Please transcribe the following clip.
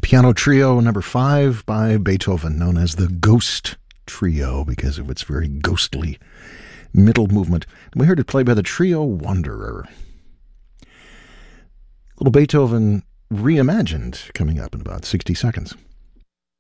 Piano Trio number 5 by Beethoven, known as the Ghost Trio because of its very ghostly middle movement. And we heard it played by the Trio Wanderer. Little Beethoven reimagined coming up in about 60 seconds.